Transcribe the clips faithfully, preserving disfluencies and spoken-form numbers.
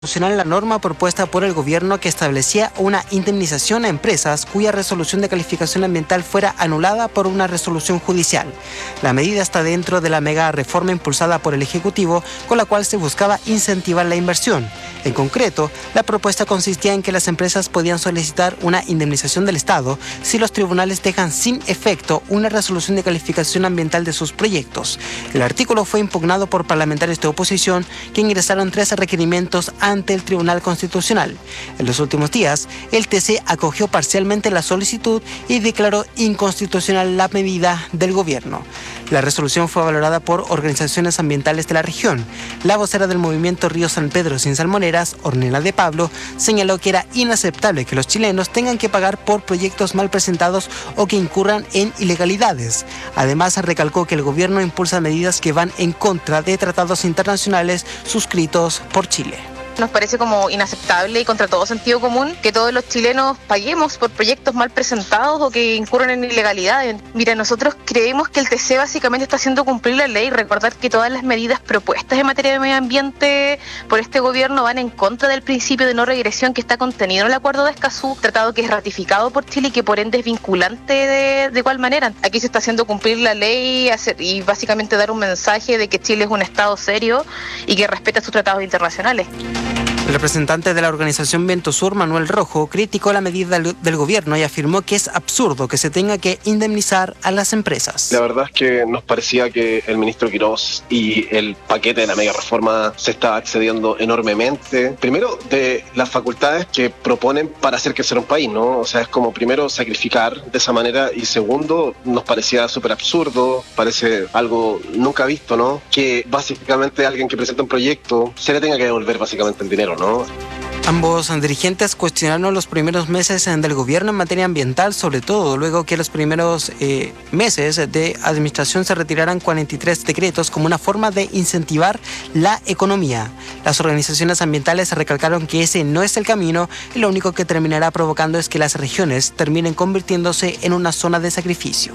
La norma propuesta por el gobierno que establecía una indemnización a empresas cuya resolución de calificación ambiental fuera anulada por una resolución judicial. La medida está dentro de la mega reforma impulsada por el Ejecutivo, con la cual se buscaba incentivar la inversión. En concreto, la propuesta consistía en que las empresas podían solicitar una indemnización del Estado si los tribunales dejan sin efecto una resolución de calificación ambiental de sus proyectos. El artículo fue impugnado por parlamentarios de oposición que ingresaron tres requerimientos a ante el Tribunal Constitucional. En los últimos días, el T C acogió parcialmente la solicitud y declaró inconstitucional la medida del gobierno. La resolución fue valorada por organizaciones ambientales de la región. La vocera del movimiento Río San Pedro Sin Salmoneras, Ornella de Pablo, señaló que era inaceptable que los chilenos tengan que pagar por proyectos mal presentados o que incurran en ilegalidades. Además, recalcó que el gobierno impulsa medidas que van en contra de tratados internacionales suscritos por Chile. Nos parece como inaceptable y contra todo sentido común que todos los chilenos paguemos por proyectos mal presentados o que incurren en ilegalidades. Mira, nosotros creemos que el T C básicamente está haciendo cumplir la ley. Recordar que todas las medidas propuestas en materia de medio ambiente por este gobierno van en contra del principio de no regresión que está contenido en el Acuerdo de Escazú, tratado que es ratificado por Chile y que por ende es vinculante de, de igual manera. Aquí se está haciendo cumplir la ley hacer, y básicamente dar un mensaje de que Chile es un Estado serio y que respeta sus tratados internacionales. El representante de la organización Viento Sur, Manuel Rojo, criticó la medida del, del gobierno y afirmó que es absurdo que se tenga que indemnizar a las empresas. La verdad es que nos parecía que el ministro Quirós y el paquete de la mega reforma se está accediendo enormemente. Primero, de las facultades que proponen para hacer crecer un país, ¿no? O sea, es como primero sacrificar de esa manera y segundo, nos parecía súper absurdo, parece algo nunca visto, ¿no? Que básicamente alguien que presenta un proyecto se le tenga que devolver básicamente el dinero, ¿no? Ambos dirigentes cuestionaron los primeros meses del gobierno en materia ambiental, sobre todo luego que los primeros eh, meses de administración se retiraran cuarenta y tres decretos como una forma de incentivar la economía. Las organizaciones ambientales recalcaron que ese no es el camino y lo único que terminará provocando es que las regiones terminen convirtiéndose en una zona de sacrificio.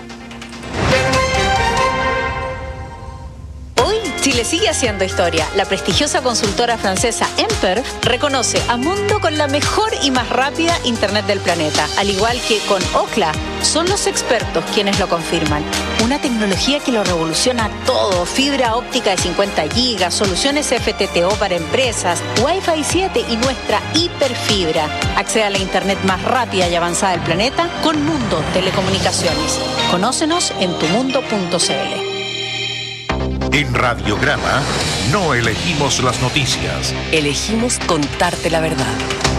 Chile sigue haciendo historia. La prestigiosa consultora francesa Emper reconoce a Mundo con la mejor y más rápida internet del planeta. Al igual que con Ookla, son los expertos quienes lo confirman. Una tecnología que lo revoluciona todo. Fibra óptica de cincuenta gigas, soluciones F T T O para empresas, Wi-Fi siete y nuestra hiperfibra. Accede a la internet más rápida y avanzada del planeta con Mundo Telecomunicaciones. Conócenos en tu mundo punto c l. En Radiograma no elegimos las noticias. Elegimos contarte la verdad.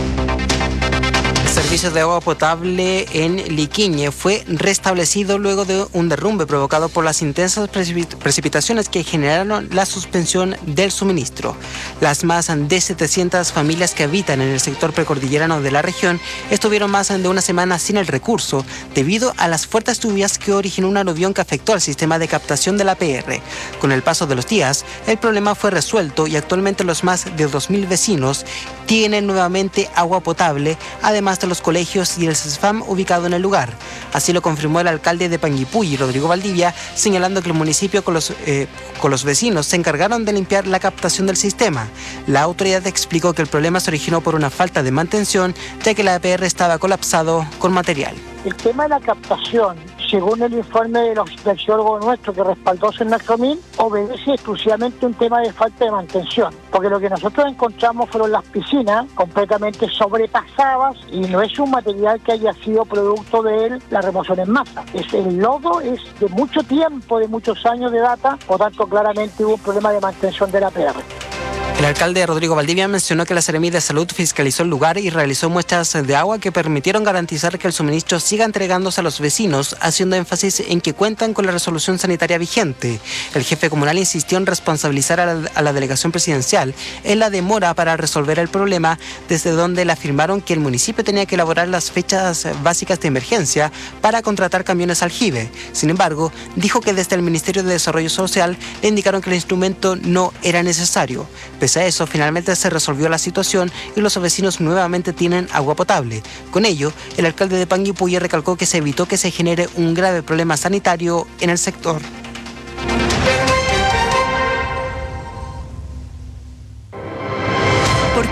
El servicio de agua potable en Liquiñe fue restablecido luego de un derrumbe provocado por las intensas precipit- precipitaciones que generaron la suspensión del suministro. Las más de setecientas familias que habitan en el sector precordillerano de la región estuvieron más de una semana sin el recurso debido a las fuertes lluvias que originó un aluvión que afectó al sistema de captación de la P R. Con el paso de los días, el problema fue resuelto y actualmente los más de dos mil vecinos tienen nuevamente agua potable, además de los colegios y el CESFAM ubicado en el lugar. Así lo confirmó el alcalde de Panguipulli, Rodrigo Valdivia, señalando que el municipio con los, eh, con los vecinos se encargaron de limpiar la captación del sistema. La autoridad explicó que el problema se originó por una falta de mantención, ya que la P R estaba colapsado con material. El tema de la captación, según el informe del oficiólogo nuestro que respaldó Senacromil, obedece exclusivamente a un tema de falta de mantención, porque lo que nosotros encontramos fueron las piscinas completamente sobrepasadas y no es un material que haya sido producto de la remoción en masa. Es el lodo, es de mucho tiempo, de muchos años de data, por tanto claramente hubo un problema de mantención de la P R. El alcalde Rodrigo Valdivia mencionó que la Seremi de Salud fiscalizó el lugar y realizó muestras de agua que permitieron garantizar que el suministro siga entregándose a los vecinos, haciendo énfasis en que cuentan con la resolución sanitaria vigente. El jefe comunal insistió en responsabilizar a la, a la delegación presidencial en la demora para resolver el problema, desde donde le afirmaron que el municipio tenía que elaborar las fechas básicas de emergencia para contratar camiones aljibe. Sin embargo, dijo que desde el Ministerio de Desarrollo Social le indicaron que el instrumento no era necesario. Pese a eso, finalmente se resolvió la situación y los vecinos nuevamente tienen agua potable. Con ello, el alcalde de Panguipulli recalcó que se evitó que se genere un grave problema sanitario en el sector.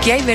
hay